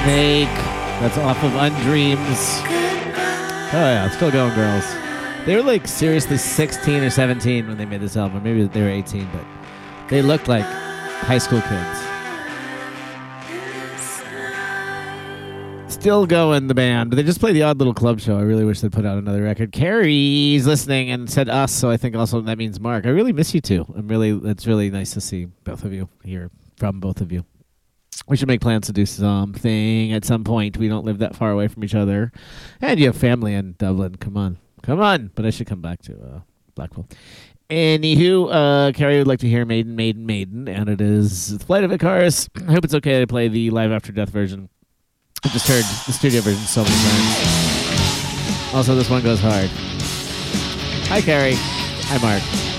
Snake. That's off of Undreams. Oh yeah, still going, girls. They were like seriously 16 or 17 when they made this album. Maybe they were 18, but they looked like high school kids. Still going, the band. They just played the Odd Little Club Show. I really wish they'd put out another record. Carrie's listening and said us, so I think also that means Mark. I really miss you two. It's really nice to see both of you, hear from both of you. We should make plans to do something at some point. We don't live that far away from each other. And you have family in Dublin. Come on. But I should come back to Blackpool. Anywho, Carrie would like to hear Maiden, and it is Flight of Icarus. I hope it's okay to play the Live After Death version. I just heard the studio version so many times. Also, this one goes hard. Hi, Carrie. Hi, Mark.